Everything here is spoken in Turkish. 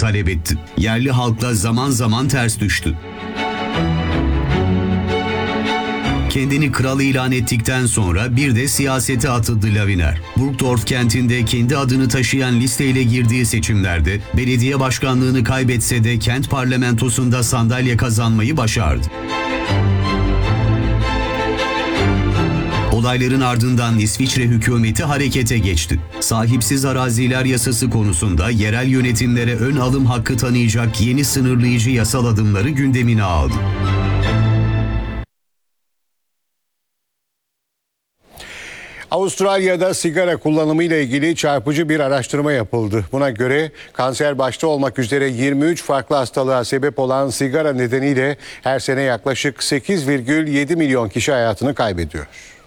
talep etti. Yerli halkla zaman zaman ters düştü. Kendini kral ilan ettikten sonra bir de siyasete atıldı Laviner. Burgdorf kentinde kendi adını taşıyan listeyle girdiği seçimlerde belediye başkanlığını kaybetse de kent parlamentosunda sandalye kazanmayı başardı. Olayların ardından İsviçre hükümeti harekete geçti. Sahipsiz araziler yasası konusunda yerel yönetimlere ön alım hakkı tanıyacak yeni sınırlayıcı yasal adımları gündemine aldı. Avustralya'da sigara kullanımı ile ilgili çarpıcı bir araştırma yapıldı. Buna göre kanser başta olmak üzere 23 farklı hastalığa sebep olan sigara nedeniyle her sene yaklaşık 8,7 milyon kişi hayatını kaybediyor.